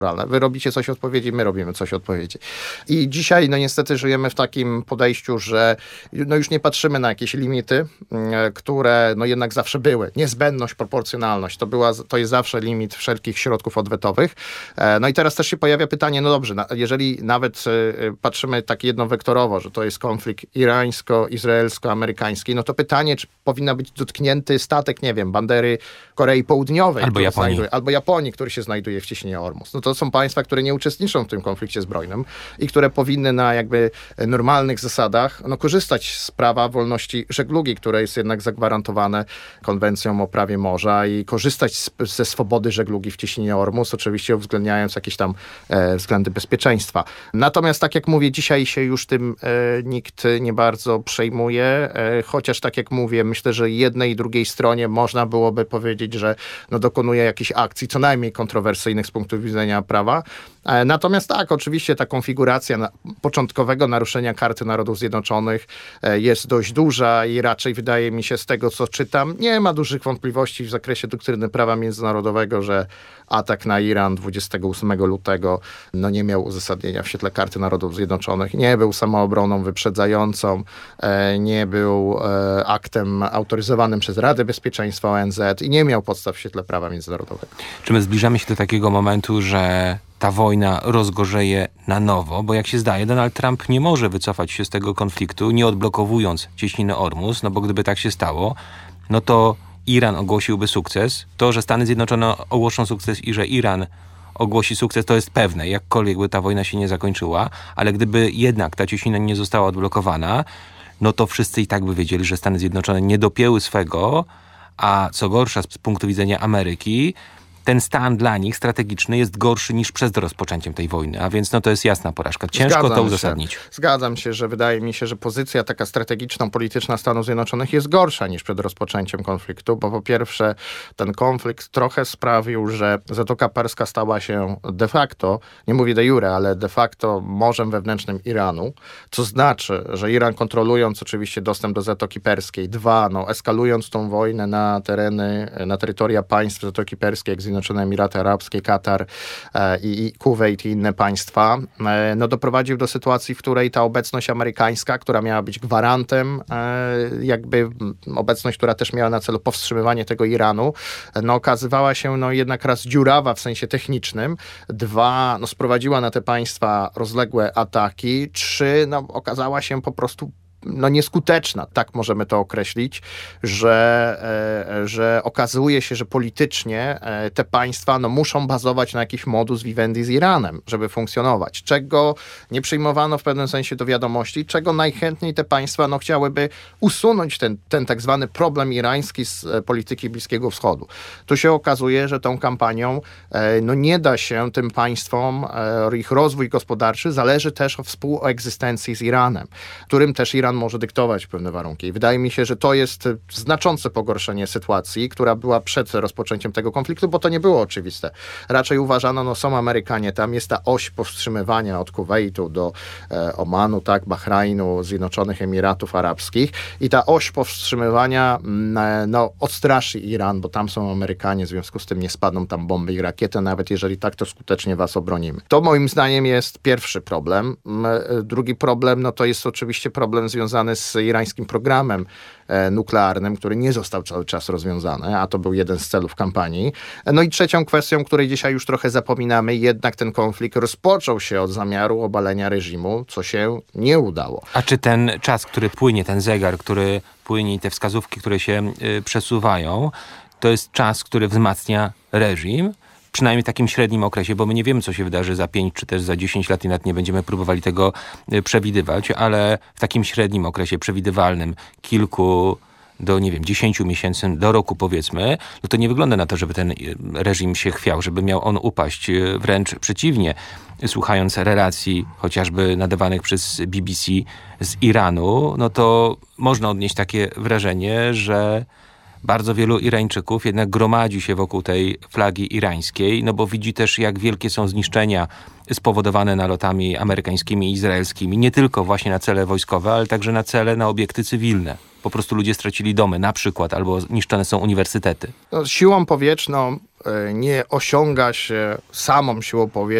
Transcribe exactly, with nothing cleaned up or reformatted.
Wy robicie coś odpowiedzi, my robimy coś odpowiedzi. I dzisiaj no niestety żyjemy w takim podejściu, że no już nie patrzymy na jakieś limity, które no jednak zawsze były. Niezbędność, proporcjonalność, to, była, to jest zawsze limit wszelkich środków odwetowych. No i teraz też się pojawia pytanie, no dobrze, jeżeli nawet patrzymy tak jednowektorowo, że to jest konflikt irańsko-izraelsko-amerykański, no to pytanie, czy powinna być dotknięty statek, nie wiem, bandery Korei Południowej. Albo Japonii. Znajduje, albo Japonii, który się znajduje w cieśninie Ormus. No to są państwa, które nie uczestniczą w tym konflikcie zbrojnym i które powinny na jakby normalnych zasadach no, korzystać z prawa wolności żeglugi, które jest jednak zagwarantowane konwencją o prawie morza i korzystać z, ze swobody żeglugi w cieśninie Ormus, oczywiście uwzględniając jakieś tam e, względy bezpieczeństwa. Natomiast tak jak mówię, dzisiaj się już tym e, nikt nie bardzo przejmuje, e, chociaż tak jak mówię, myślę, że jednej i drugiej stronie można byłoby powiedzieć, że no, dokonuje jakichś akcji, co najmniej kontrowersyjnych z punktu widzenia prawa. Natomiast tak, oczywiście ta konfiguracja na, początkowego naruszenia Karty Narodów Zjednoczonych jest dość duża i raczej wydaje mi się z tego, co czytam, nie ma dużych wątpliwości w zakresie doktryny prawa międzynarodowego, że atak na Iran dwudziestego ósmego lutego no nie miał uzasadnienia w świetle Karty Narodów Zjednoczonych, nie był samoobroną wyprzedzającą, nie był aktem autoryzowanym przez Radę Bezpieczeństwa O N Z i nie miał podstaw w świetle prawa międzynarodowego. Czy my zbliżamy się do takiego momentu, że ta wojna rozgorzeje na nowo, bo jak się zdaje, Donald Trump nie może wycofać się z tego konfliktu, nie odblokowując cieśniny Ormus, no bo gdyby tak się stało, no to Iran ogłosiłby sukces. To, że Stany Zjednoczone ogłoszą sukces i że Iran ogłosi sukces, to jest pewne, jakkolwiek by ta wojna się nie zakończyła, ale gdyby jednak ta cieśnina nie została odblokowana, no to wszyscy i tak by wiedzieli, że Stany Zjednoczone nie dopięły swego, a co gorsza z punktu widzenia Ameryki, ten stan dla nich strategiczny jest gorszy niż przed rozpoczęciem tej wojny, a więc no to jest jasna porażka. Ciężko Zgadzam to uzasadnić. Się. Zgadzam się, że wydaje mi się, że pozycja taka strategiczno-polityczna Stanów Zjednoczonych jest gorsza niż przed rozpoczęciem konfliktu, bo po pierwsze ten konflikt trochę sprawił, że Zatoka Perska stała się de facto, nie mówię de jure, ale de facto morzem wewnętrznym Iranu, co znaczy, że Iran kontrolując oczywiście dostęp do Zatoki Perskiej, dwa, no eskalując tą wojnę na tereny, na terytoria państw Zatoki Perskiej, jak Zjednoczone Emiraty Arabskie, Katar e, i Kuwejt i inne państwa, e, no doprowadził do sytuacji, w której ta obecność amerykańska, która miała być gwarantem, e, jakby obecność, która też miała na celu powstrzymywanie tego Iranu, no okazywała się no jednak raz dziurawa w sensie technicznym, dwa, no sprowadziła na te państwa rozległe ataki, trzy, no okazała się po prostu no nieskuteczna, tak możemy to określić, że, e, że okazuje się, że politycznie e, te państwa no, muszą bazować na jakiś modus vivendi z Iranem, żeby funkcjonować, czego nie przyjmowano w pewnym sensie do wiadomości, czego najchętniej te państwa no, chciałyby usunąć ten, ten tak zwany problem irański z e, polityki Bliskiego Wschodu. Tu się okazuje, że tą kampanią e, no, nie da się tym państwom, e, ich rozwój gospodarczy zależy też od współegzystencji z Iranem, którym też Iran może dyktować pewne warunki. I wydaje mi się, że to jest znaczące pogorszenie sytuacji, która była przed rozpoczęciem tego konfliktu, bo to nie było oczywiste. Raczej uważano, no są Amerykanie, tam jest ta oś powstrzymywania od Kuwejtu do e, Omanu, tak, Bahrajnu, Zjednoczonych Emiratów Arabskich i ta oś powstrzymywania e, no, odstraszy Iran, bo tam są Amerykanie, w związku z tym nie spadną tam bomby i rakiety, nawet jeżeli tak, to skutecznie was obronimy. To moim zdaniem jest pierwszy problem. E, drugi problem, no to jest oczywiście problem związany związany z irańskim programem e, nuklearnym, który nie został cały czas rozwiązany, a to był jeden z celów kampanii. No i trzecią kwestią, której dzisiaj już trochę zapominamy, jednak ten konflikt rozpoczął się od zamiaru obalenia reżimu, co się nie udało. A czy ten czas, który płynie, ten zegar, który płynie i te wskazówki, które się y, przesuwają, to jest czas, który wzmacnia reżim? Przynajmniej w takim średnim okresie, bo my nie wiemy, co się wydarzy za pięć czy też za dziesięć lat i nawet nie będziemy próbowali tego przewidywać, ale w takim średnim okresie przewidywalnym, kilku do, nie wiem, dziesięciu miesięcy, do roku powiedzmy, no to nie wygląda na to, żeby ten reżim się chwiał, żeby miał on upaść. Wręcz przeciwnie, słuchając relacji chociażby nadawanych przez B B C z Iranu, no to można odnieść takie wrażenie, że Bardzo wielu Irańczyków jednak gromadzi się wokół tej flagi irańskiej, no bo widzi też, jak wielkie są zniszczenia spowodowane nalotami amerykańskimi i izraelskimi, nie tylko właśnie na cele wojskowe, ale także na cele, na obiekty cywilne. Po prostu ludzie stracili domy na przykład, albo niszczone są uniwersytety. No, siłą powietrzną y, nie osiąga się samą siłą powietrzną